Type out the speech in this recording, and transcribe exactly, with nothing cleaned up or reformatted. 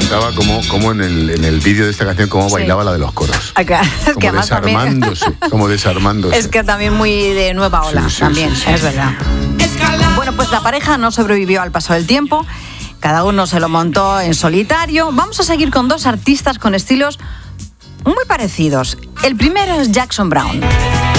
encantaba cómo, cómo en el, en el vídeo de esta canción cómo sí. bailaba la de los coros. Acá, es como que desarmándose, también, como desarmándose. Es que también muy de nueva ola, sí, sí, también, sí, sí, es sí. verdad. Bueno, pues la pareja no sobrevivió al paso del tiempo. Cada uno se lo montó en solitario. Vamos a seguir con dos artistas con estilos muy parecidos. El primero es Jackson Browne.